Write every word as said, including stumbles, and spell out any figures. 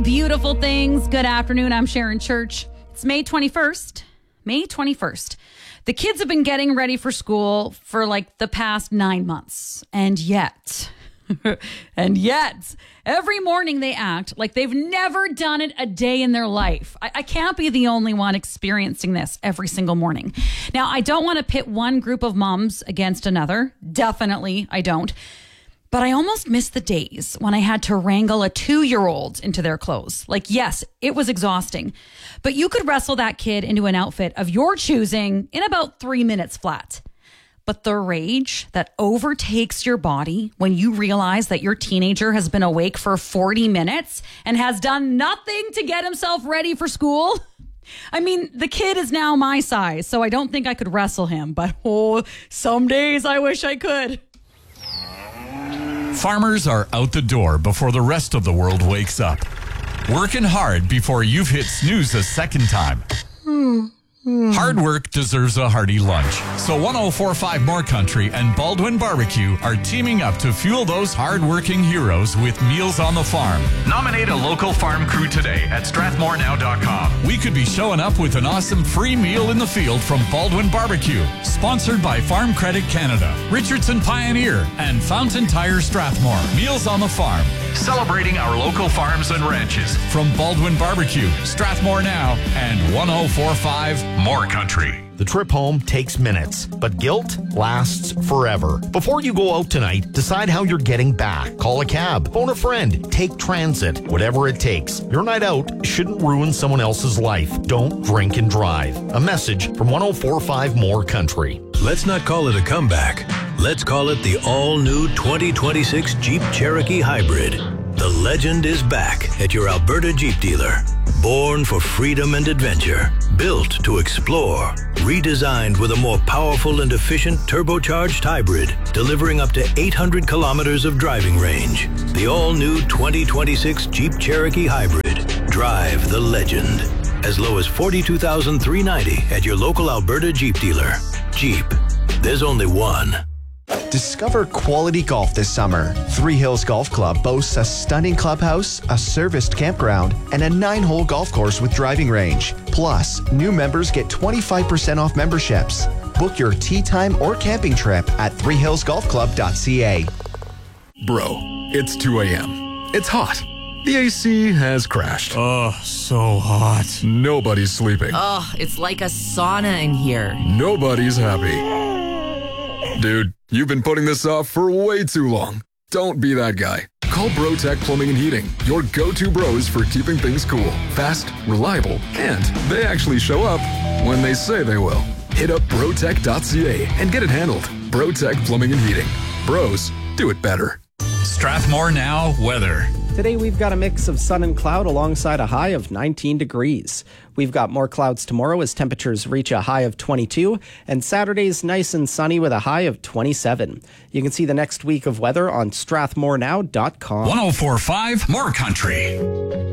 Beautiful things. Good afternoon. I'm Sharon Church. It's May twenty-first. May twenty-first. The kids have been getting ready for school for like the past nine months. And yet, and yet, every morning they act like they've never done it a day in their life. I, I can't be the only one experiencing this every single morning. Now, I don't want to pit one group of moms against another. Definitely, I don't. But I almost miss the days when I had to wrangle a two-year-old into their clothes. Like, yes, it was exhausting. But you could wrestle that kid into an outfit of your choosing in about three minutes flat. But the rage that overtakes your body when you realize that your teenager has been awake for forty minutes and has done nothing to get himself ready for school. I mean, the kid is now my size, so I don't think I could wrestle him. But oh, some days I wish I could. Farmers are out the door before the rest of the world wakes up. Working hard before you've hit snooze a second time. Hard work deserves a hearty lunch. So one oh four point five More Country and Baldwin Barbecue are teaming up to fuel those hard-working heroes with Meals on the Farm. Nominate a local farm crew today at strathmore now dot com. We could be showing up with an awesome free meal in the field from Baldwin Barbecue. Sponsored by Farm Credit Canada, Richardson Pioneer, and Fountain Tire Strathmore. Meals on the Farm. Celebrating our local farms and ranches. From Baldwin Barbecue, Strathmore Now, and one oh four point five More Country. The trip home takes minutes, but guilt lasts forever. Before you go out tonight, decide how you're getting back. Call a cab, phone a friend, take transit, whatever it takes. Your night out shouldn't ruin someone else's life. Don't drink and drive. A message from one oh four point five More Country. Let's not call it a comeback. Let's call it the all-new twenty twenty-six Jeep Cherokee Hybrid. The legend is back at your Alberta Jeep dealer. Born for freedom and adventure, built to explore, redesigned with a more powerful and efficient turbocharged hybrid, delivering up to eight hundred kilometers of driving range. The all-new twenty twenty-six Jeep Cherokee Hybrid. Drive the legend. As low as forty-two thousand three hundred ninety dollars at your local Alberta Jeep dealer. Jeep. There's only one. Discover quality golf this summer. Three Hills Golf Club boasts a stunning clubhouse, a serviced campground, and a nine-hole golf course with driving range. Plus, new members get twenty-five percent off memberships. Book your tee time or camping trip at three hills golf club dot c a. Bro, it's two a.m. It's hot. The A C has crashed. Oh, so hot. Nobody's sleeping. Oh, it's like a sauna in here. Nobody's happy. Dude, you've been putting this off for way too long. Don't be that guy. Call BroTech Plumbing and Heating, your go-to bros for keeping things cool, fast, reliable, and they actually show up when they say they will. Hit up brotech dot c a and get it handled. BroTech Plumbing and Heating. Bros, do it better. Strathmore Now weather. Today we've got a mix of sun and cloud alongside a high of nineteen degrees. We've got more clouds tomorrow as temperatures reach a high of twenty-two, and Saturday's nice and sunny with a high of twenty-seven. You can see the next week of weather on strathmore now dot com. one oh four point five More Country.